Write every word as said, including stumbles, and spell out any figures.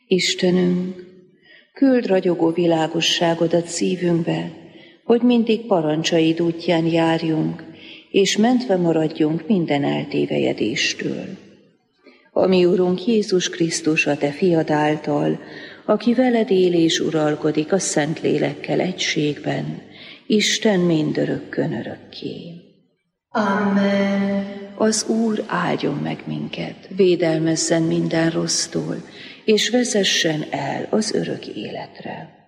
Istenünk, küld ragyogó világosságodat szívünkbe, hogy mindig parancsaid útján járjunk, és mentve maradjunk minden eltévejedéstől. A mi Urunk Jézus Krisztus, a Te fiad által, aki veled él és uralkodik a Szentlélekkel egységben, Isten mindörökkön örökké. Amen. Az Úr áldjon meg minket, védelmezzen minden rossztól, és vezessen el az örök életre.